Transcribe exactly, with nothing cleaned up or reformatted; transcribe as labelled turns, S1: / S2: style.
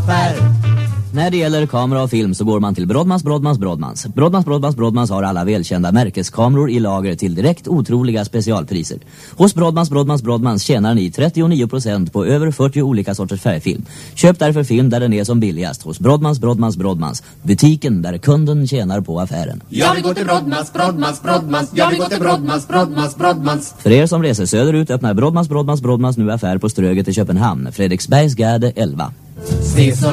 S1: affär.
S2: När det gäller kamera och film så går man till Brodmans, Brodmans, Brodmans. Brodmans, Brodmans, Brodmans har alla välkända märkeskameror i lager till direkt otroliga specialpriser. Hos Brodmans, Brodmans, Brodmans tjänar ni trettionio procent på över fyrtio olika sorters färgfilm. Köp därför film där den är som billigast hos Brodmans, Brodmans, Brodmans. Butiken där kunden tjänar på affären.
S1: Jag vill gå till Brodmans, Brodmans, Brodmans. Jag vill gå till Brodmans, Brodmans, Brodmans.
S2: För er som reser söderut öppnar Brodmans, Brodmans, Brodmans nu affär på Ströget i Köpenhamn. Fredriksbergsgärde elva.
S1: Se så